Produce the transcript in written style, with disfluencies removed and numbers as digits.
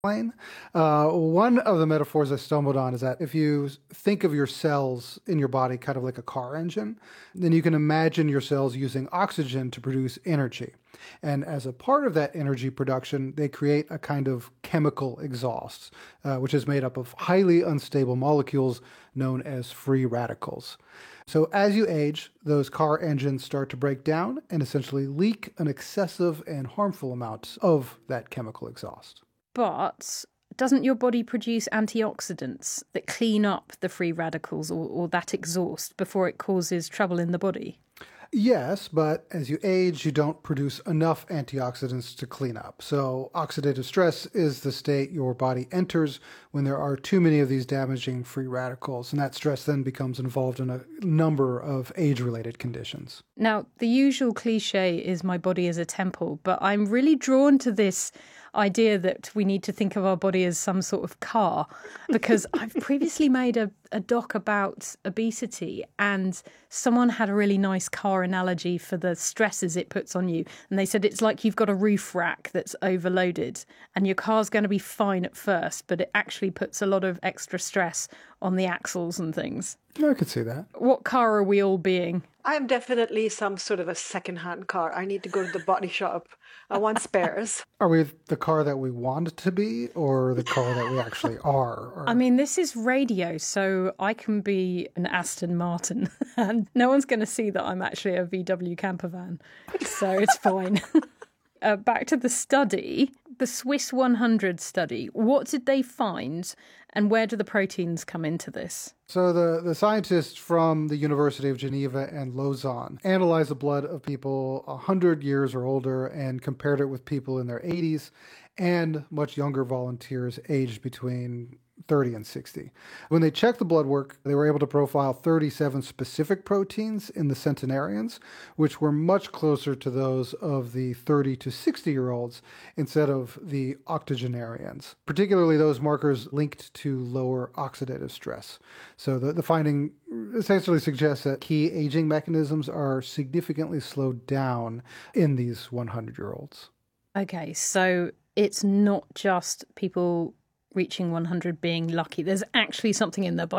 plane. One of the metaphors I stumbled on is that if you think of your cells in your body kind of like a car engine, then you can imagine your cells using oxygen to produce energy. And as a part of that energy production, they create a kind of chemical exhaust, which is made up of highly unstable molecules known as free radicals. So as you age, those car engines start to break down and essentially leak an excessive and harmful amount of that chemical exhaust. But doesn't your body produce antioxidants that clean up the free radicals or that exhaust before it causes trouble in the body? Yes, but as you age, you don't produce enough antioxidants to clean up. So oxidative stress is the state your body enters when there are too many of these damaging free radicals, and that stress then becomes involved in a number of age-related conditions. Now, the usual cliche is my body is a temple, but I'm really drawn to this idea that we need to think of our body as some sort of car, because I've previously made a doc about obesity, and someone had a really nice car analogy for the stresses it puts on you. And they said it's like you've got a roof rack that's overloaded and your car's going to be fine at first, but it actually puts a lot of extra stress on the axles and things. I could see that. What car are we all being? I am definitely some sort of a second-hand car. I need to go to the body shop. I want spares. Are we the car that we want to be or the car that we actually are? Or... I mean, this is radio, so I can be an Aston Martin and no one's going to see that I'm actually a VW camper van. So it's fine. Back to the study, the Swiss 100 study. What did they find and where do the proteins come into this? So the scientists from the University of Geneva and Lausanne analyzed the blood of people 100 years or older and compared it with people in their 80s and much younger volunteers aged between 30 and 60. When they checked the blood work, they were able to profile 37 specific proteins in the centenarians, which were much closer to those of the 30 to 60-year-olds instead of the octogenarians, particularly those markers linked to lower oxidative stress. So the finding essentially suggests that key aging mechanisms are significantly slowed down in these 100-year-olds. Okay, so it's not just people reaching 100 being lucky. There's actually something in there